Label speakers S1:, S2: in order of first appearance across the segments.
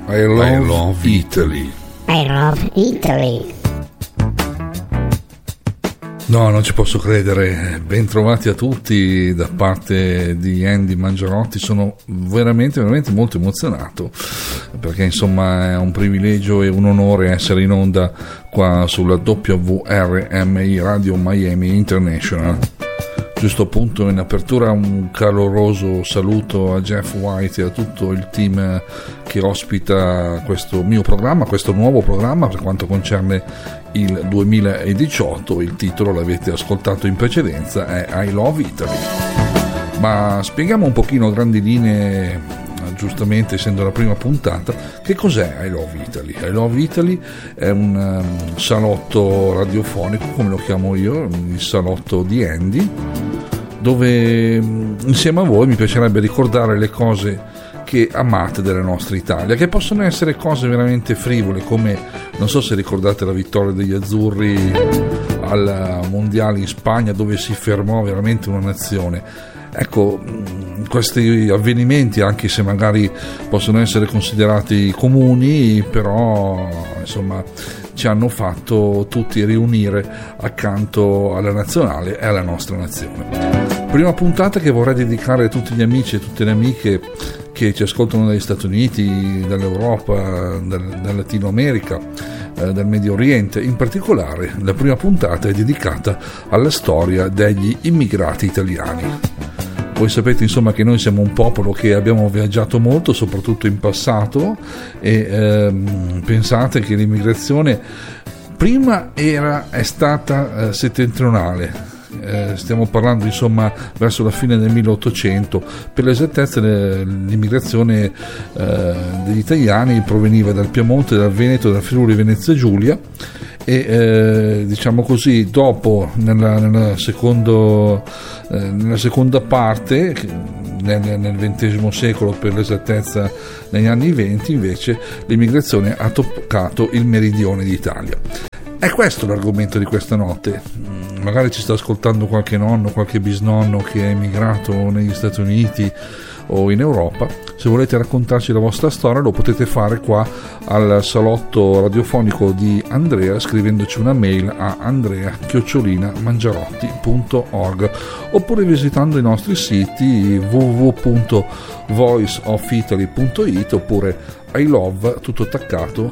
S1: I love Italy.
S2: I love Italy.
S1: No, non ci posso credere. Ben trovati a tutti da parte di Andy Mangiarotti. Sono veramente molto emozionato, perché insomma è un privilegio e un onore essere in onda qua sulla WRMI Radio Miami International. Giusto appunto in apertura un caloroso saluto a Jeff White e a tutto il team che ospita questo mio programma, questo nuovo programma per quanto concerne il 2018. Il titolo l'avete ascoltato in precedenza, è I Love Italy. Ma spieghiamo un pochino a grandi linee, giustamente essendo la prima puntata, che cos'è I Love Italy. I Love Italy è un salotto radiofonico, come lo chiamo io, il salotto di Andy, dove insieme a voi mi piacerebbe ricordare le cose che amate della nostra Italia, che possono essere cose veramente frivole, come, non so se ricordate la vittoria degli azzurri al mondiale in Spagna, dove si fermò veramente una nazione. Ecco, questi avvenimenti, anche se magari possono essere considerati comuni, però insomma ci hanno fatto tutti riunire accanto alla nazionale e alla nostra nazione. Prima puntata che vorrei dedicare a tutti gli amici e tutte le amiche che ci ascoltano dagli Stati Uniti, dall'Europa, dal Latino America, dal Medio Oriente. In particolare la prima puntata è dedicata alla storia degli immigrati italiani. Voi sapete insomma che noi siamo un popolo che abbiamo viaggiato molto, soprattutto in passato, e pensate che l'immigrazione prima è stata settentrionale. Stiamo parlando insomma verso la fine del 1800. Per l'esattezza l'immigrazione degli italiani proveniva dal Piemonte, dal Veneto, dal Friuli Venezia Giulia, e diciamo così dopo nella seconda parte nel XX secolo, per l'esattezza negli anni 20, invece l'immigrazione ha toccato il meridione d'Italia. È questo l'argomento di questa notte. Magari ci sta ascoltando qualche nonno, qualche bisnonno che è emigrato negli Stati Uniti o in Europa. Se volete raccontarci la vostra storia lo potete fare qua al salotto radiofonico di Andrea, scrivendoci una mail a andrea@mangiarotti.org, oppure visitando i nostri siti www.voiceofitaly.it oppure I love tutto attaccato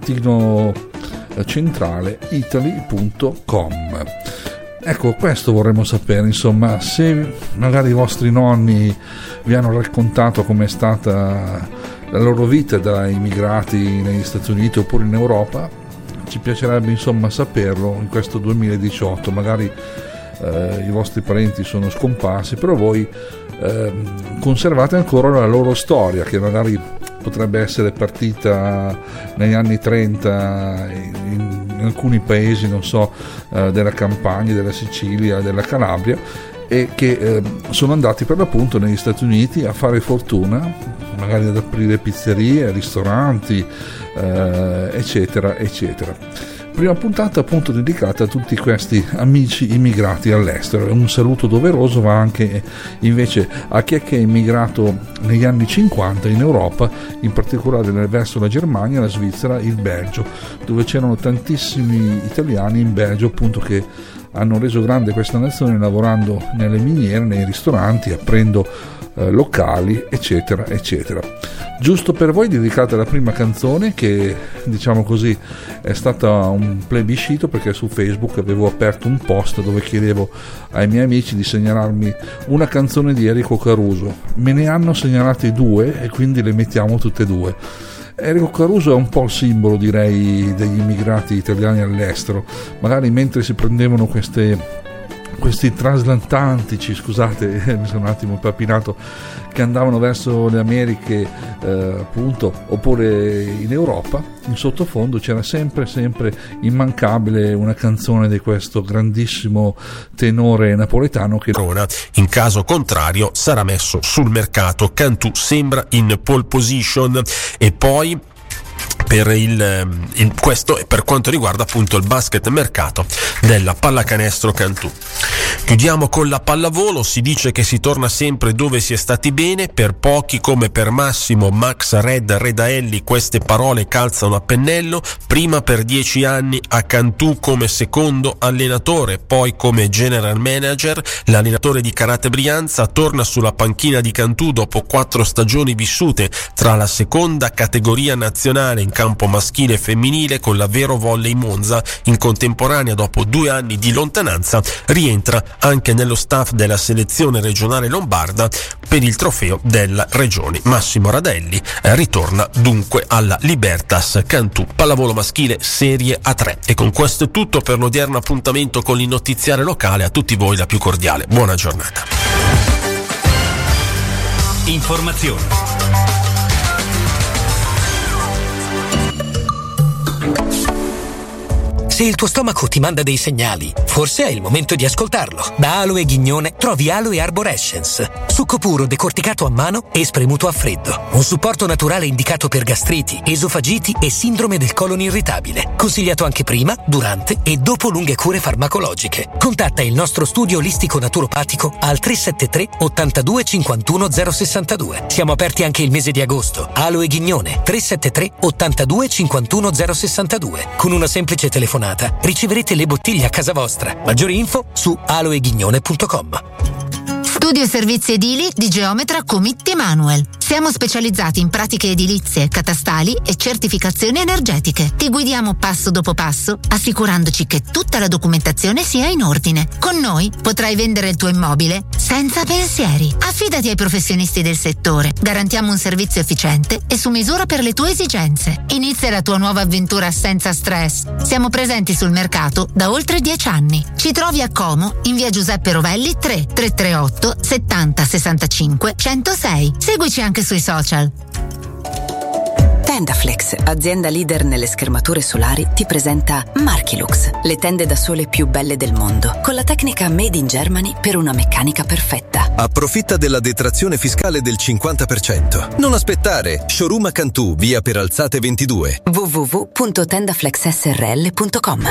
S1: _centrale italy.com. Ecco, questo vorremmo sapere, insomma, se magari i vostri nonni vi hanno raccontato com'è stata la loro vita da immigrati negli Stati Uniti oppure in Europa. Ci piacerebbe insomma saperlo in questo 2018. Magari i vostri parenti sono scomparsi, però voi conservate ancora la loro storia, che magari potrebbe essere partita negli anni 30 in alcuni paesi, non so, della Campania, della Sicilia, della Calabria, e che sono andati per l'appunto negli Stati Uniti a fare fortuna, magari ad aprire pizzerie, ristoranti, eccetera eccetera. Prima puntata appunto dedicata a tutti questi amici immigrati all'estero. Un saluto doveroso va anche invece a chi è immigrato negli anni 50 in Europa, in particolare verso la Germania, la Svizzera, il Belgio, dove c'erano tantissimi italiani in Belgio appunto che hanno reso grande questa nazione lavorando nelle miniere, nei ristoranti, aprendo locali, eccetera eccetera. Giusto per voi dedicata la prima canzone, che diciamo così è stata un plebiscito, perché su Facebook avevo aperto un post dove chiedevo ai miei amici di segnalarmi una canzone di Enrico Caruso. Me ne hanno segnalate due e quindi le mettiamo tutte e due. Enrico Caruso è un po' il simbolo, direi, degli immigrati italiani all'estero. Magari mentre si prendevano questi transatlantici, scusate, mi sono un attimo impapinato, che andavano verso le Americhe appunto, oppure in Europa, in sottofondo c'era sempre immancabile una canzone di questo grandissimo tenore napoletano che
S3: in caso contrario sarà messo sul mercato. Cantù sembra in pole position. E poi questo è per quanto riguarda appunto il basket mercato della pallacanestro Cantù. Chiudiamo con la pallavolo. Si dice che si torna sempre dove si è stati bene. Per pochi come per Massimo Max Redaelli queste parole calzano a pennello. Prima per 10 anni a Cantù come secondo allenatore, poi come general manager. L'allenatore di Karate Brianza torna sulla panchina di Cantù dopo 4 stagioni vissute tra la seconda categoria nazionale in campo maschile e femminile con la Vero Volley Monza. In contemporanea, dopo 2 anni di lontananza, rientra anche nello staff della selezione regionale lombarda per il trofeo della regione. Massimo Radelli ritorna dunque alla Libertas Cantù pallavolo maschile Serie A3. E con questo è tutto per l'odierno appuntamento con il notiziario locale. A tutti voi la più cordiale buona giornata.
S4: Informazioni. Se il tuo stomaco ti manda dei segnali, forse è il momento di ascoltarlo. Da Aloe Ghignone trovi Aloe Arborescence, succo puro decorticato a mano e spremuto a freddo. Un supporto naturale indicato per gastriti, esofagiti e sindrome del colon irritabile. Consigliato anche prima, durante e dopo lunghe cure farmacologiche. Contatta il nostro studio olistico naturopatico al 373 82 51 062. Siamo aperti anche il mese di agosto. Aloe Ghignone 373 82 51 062. Con una semplice telefonata riceverete le bottiglie a casa vostra. Maggiori info su aloeghignone.com.
S5: Studio Servizi Edili di Geometra Comitti Emanuel. Siamo specializzati in pratiche edilizie, catastali e certificazioni energetiche. Ti guidiamo passo dopo passo, assicurandoci che tutta la documentazione sia in ordine. Con noi potrai vendere il tuo immobile senza pensieri. Affidati ai professionisti del settore. Garantiamo un servizio efficiente e su misura per le tue esigenze. Inizia la tua nuova avventura senza stress. Siamo presenti sul mercato da oltre 10 anni. Ci trovi a Como, in via Giuseppe Rovelli 338 70 65 106. Seguici anche sui social.
S6: Tendaflex, azienda leader nelle schermature solari, ti presenta Markilux, le tende da sole più belle del mondo, con la tecnica Made in Germany per una meccanica perfetta.
S7: Approfitta della detrazione fiscale del 50%. Non aspettare! Showroom a Cantù, via Peralzate 22.
S6: www.tendaflexsrl.com.